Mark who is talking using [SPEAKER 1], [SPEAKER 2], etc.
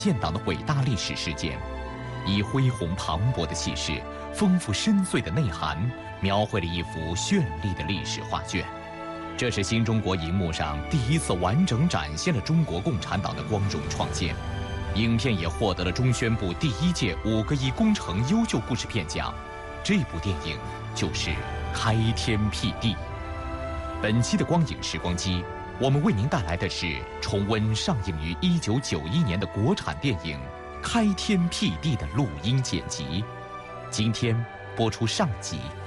[SPEAKER 1] 建党的伟大历史事件，以恢宏磅礴的气势、丰富深邃的内涵，描绘了一幅绚丽的历史画卷。这是新中国荧幕上第一次完整展现了中国共产党的光荣创建。影片也获得了中宣部第1届5个亿工程优秀故事片奖。这部电影就是《开天辟地》。本期的光影时光机，我们为您带来的是重温上映于1991年的国产电影《开天辟地》的录音剪辑。今天播出上集。